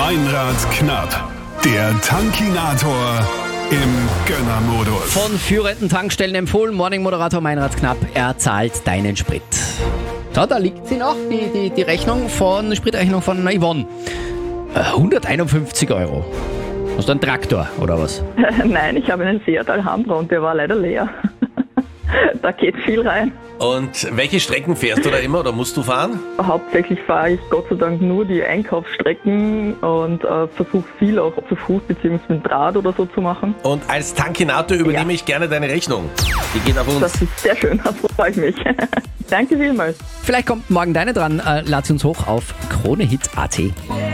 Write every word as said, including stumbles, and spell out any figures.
Meinrad knapp. Der Tankinator im Gönnermodus. Von führenden Tankstellen empfohlen, Morning-Moderator Meinrad Knapp, er zahlt deinen Sprit. So, da liegt sie noch, die, die, die Rechnung von, Spritrechnung von Yvonne. Äh, hunderteinundfünfzig Euro. Hast du einen Traktor, oder was? Nein, ich habe einen Seat Alhambra und der war leider leer. Da geht viel rein. Und welche Strecken fährst du da immer oder musst du fahren? Hauptsächlich fahre ich Gott sei Dank nur die Einkaufsstrecken und äh, versuche viel auch zu Fuß bzw. mit Rad oder so zu machen. Und als Tankinator übernehme Ja. ich gerne deine Rechnung. Die geht auf uns. Das ist sehr schön, da freue ich mich. Danke vielmals. Vielleicht kommt morgen deine dran. Äh, lad sie uns hoch auf kronehit punkt at.